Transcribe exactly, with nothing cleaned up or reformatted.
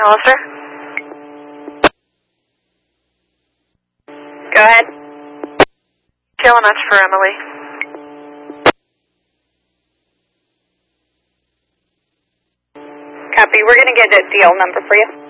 Hollister. Go ahead. T L M S for Emily. Copy. We're going to get a D L number for you.